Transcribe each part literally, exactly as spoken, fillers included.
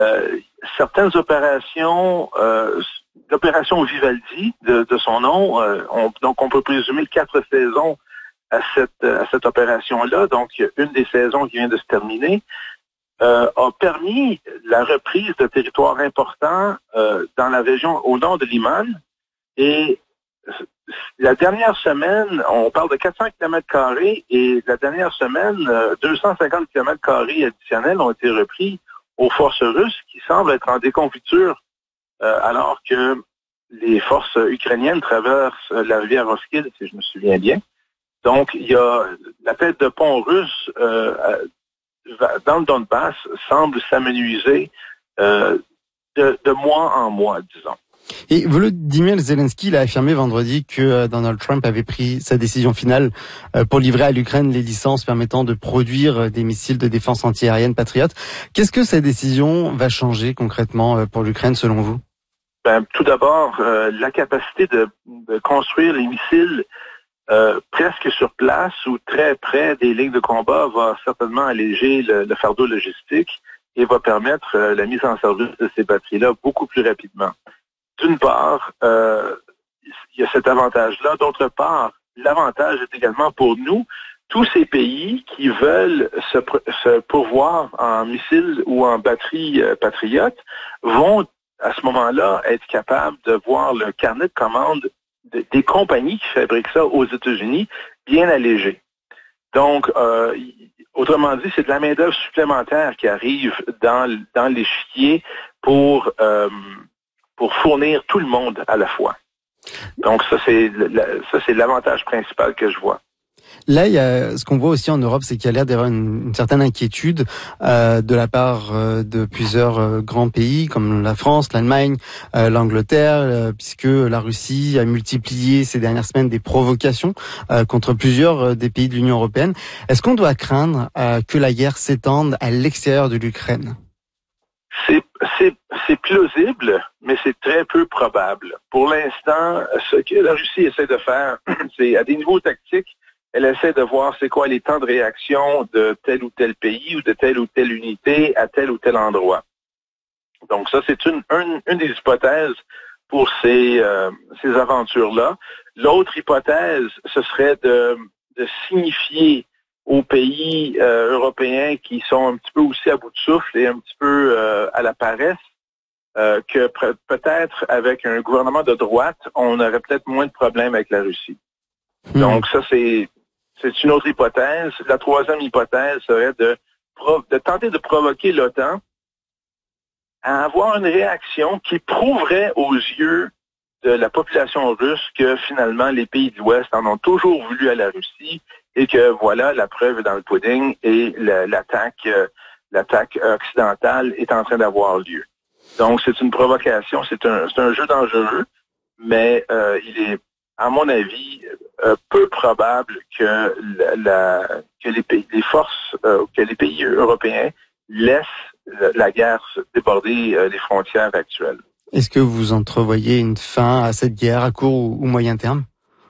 euh, certaines opérations, euh, l'opération Vivaldi de, de son nom, euh, on, donc on peut présumer quatre saisons à cette, à cette opération-là, donc une des saisons qui vient de se terminer, euh, a permis la reprise de territoires importants euh, dans la région au nord de Liman. Et la dernière semaine, on parle de quatre cents kilomètres carrés, et la dernière semaine, euh, deux cent cinquante kilomètres carrés additionnels ont été repris aux forces russes qui semblent être en déconfiture euh, alors que les forces ukrainiennes traversent la rivière Roskilde, si je me souviens bien. Donc, il y a la tête de pont russe euh, dans le Donbass semble s'amenuiser euh, de, de mois en mois, disons. Et Volodymyr Zelensky il a affirmé vendredi que Donald Trump avait pris sa décision finale pour livrer à l'Ukraine les licences permettant de produire des missiles de défense antiaérienne Patriot. Qu'est-ce que cette décision va changer concrètement pour l'Ukraine selon vous? Ben, tout d'abord, euh, la capacité de, de construire les missiles euh, presque sur place ou très près des lignes de combat va certainement alléger le, le fardeau logistique et va permettre euh, la mise en service de ces batteries-là beaucoup plus rapidement. D'une part, euh, il y a cet avantage-là. D'autre part, l'avantage est également pour nous, tous ces pays qui veulent se, se pourvoir en missiles ou en batteries euh, patriotes vont à ce moment-là être capables de voir le carnet de commandes de, des compagnies qui fabriquent ça aux États-Unis bien allégé. Donc, euh, autrement dit, c'est de la main-d'œuvre supplémentaire qui arrive dans, dans l'échiquier pour... Euh, pour fournir tout le monde à la fois. Donc ça c'est ça c'est l'avantage principal que je vois. Là, il y a ce qu'on voit aussi en Europe, c'est qu'il y a l'air d'avoir une, une certaine inquiétude euh, de la part euh, de plusieurs euh, grands pays comme la France, l'Allemagne, euh, l'Angleterre, euh, puisque la Russie a multiplié ces dernières semaines des provocations euh, contre plusieurs euh, des pays de l'Union européenne. Est-ce qu'on doit craindre euh, que la guerre s'étende à l'extérieur de l'Ukraine? C'est, c'est, c'est plausible, mais c'est très peu probable. Pour l'instant, ce que la Russie essaie de faire, c'est à des niveaux tactiques, elle essaie de voir c'est quoi les temps de réaction de tel ou tel pays ou de telle ou telle unité à tel ou tel endroit. Donc ça, c'est une, une, une des hypothèses pour ces, euh, ces aventures-là. L'autre hypothèse, ce serait de, de signifier aux pays euh, européens qui sont un petit peu aussi à bout de souffle et un petit peu euh, à la paresse, euh, que pre- peut-être avec un gouvernement de droite, on aurait peut-être moins de problèmes avec la Russie. Mmh. Donc ça, c'est c'est une autre hypothèse. La troisième hypothèse serait de, prov- de tenter de provoquer l'OTAN à avoir une réaction qui prouverait aux yeux de la population russe que finalement les pays de l'Ouest en ont toujours voulu à la Russie et que voilà, la preuve est dans le pudding et la, l'attaque, euh, l'attaque occidentale est en train d'avoir lieu. Donc c'est une provocation, c'est un, c'est un jeu dangereux, mais euh, il est, à mon avis, euh, peu probable que la, la que les pays, les forces, euh, que les pays européens laissent la, la guerre déborder euh, les frontières actuelles. Est-ce que vous entrevoyez une fin à cette guerre à court ou, ou moyen terme?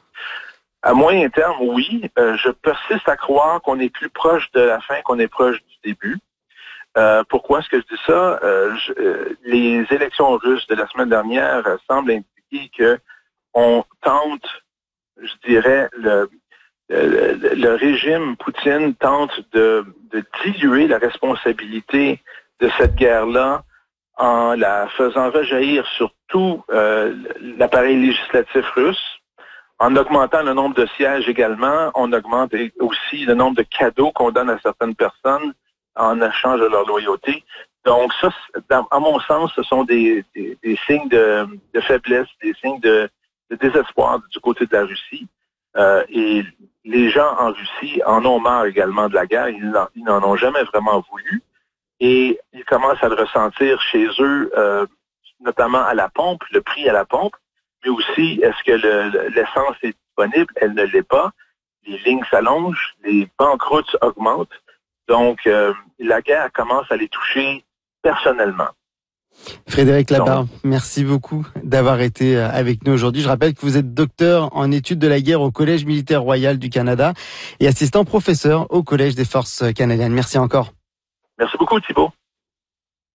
À moyen terme, oui. Euh, je persiste à croire qu'on est plus proche de la fin qu'on est proche du début. Euh, pourquoi est-ce que je dis ça? Euh, je, euh, les élections russes de la semaine dernière euh, semblent indiquer que on tente, je dirais, le, le, le régime Poutine tente de, de diluer la responsabilité de cette guerre-là en la faisant rejaillir sur tout euh, l'appareil législatif russe. En augmentant le nombre de sièges également, on augmente aussi le nombre de cadeaux qu'on donne à certaines personnes en échange de leur loyauté. Donc ça, à mon sens, ce sont des, des, des signes de, de faiblesse, des signes de, de désespoir du côté de la Russie. Euh, et les gens en Russie en ont marre également de la guerre. Ils, ils n'en ont jamais vraiment voulu. Et ils commencent à le ressentir chez eux, euh, notamment à la pompe, le prix à la pompe. Mais aussi, est-ce que le, l'essence est disponible? Elle ne l'est pas. Les lignes s'allongent, les banqueroutes augmentent. Donc, euh, la guerre commence à les toucher personnellement. Frédéric Labarre, merci beaucoup d'avoir été avec nous aujourd'hui. Je rappelle que vous êtes docteur en études de la guerre au Collège militaire royal du Canada et assistant professeur au Collège des forces canadiennes. Merci encore. Merci beaucoup, Thibault.